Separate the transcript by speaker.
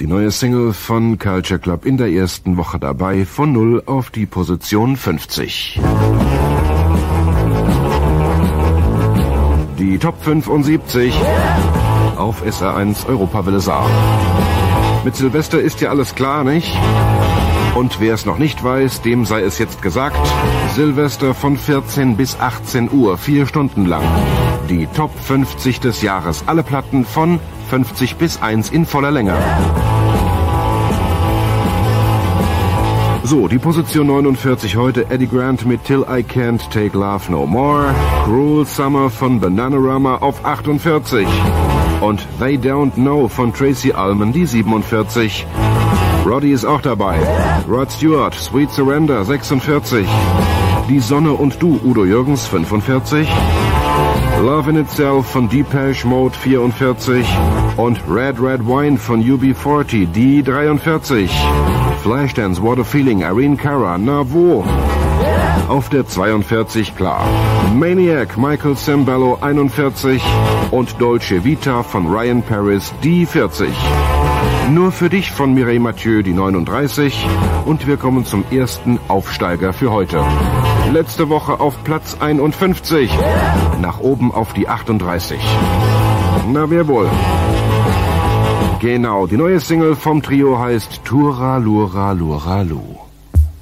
Speaker 1: Die neue Single von Culture Club in der ersten Woche dabei, von 0 auf die Position 50. Die Top 75 auf SR1 Europawelle Saar. Mit Silvester ist ja alles klar, nicht? Und wer es noch nicht weiß, dem sei es jetzt gesagt, Silvester von 14 bis 18 Uhr, 4 Stunden lang. Die Top 50 des Jahres, alle Platten von 50 bis 1 in voller Länge. So, die Position 49 heute, Eddie Grant mit Till I Can't Take Love No More, Cruel Summer von Bananarama auf 48 und They Don't Know von Tracy Ullman, die 47. Roddy ist auch dabei, Rod Stewart, Sweet Surrender, 46. Die Sonne und du, Udo Jürgens, 45. Love in Itself von Depeche Mode, 44. Und Red Red Wine von UB40, die 43. Flashdance, What a Feeling, Irene Cara, na wo? Auf der 42, klar. Maniac, Michael Sembello, 41. Und Dolce Vita von Ryan Paris, die 40. Nur für dich von Mireille Mathieu, die 39. Und wir kommen zum ersten Aufsteiger für heute. Letzte Woche auf Platz 51. Nach oben auf die 38. Na, wer wohl? Genau, die neue Single vom Trio heißt Tura Lura Lura Lu.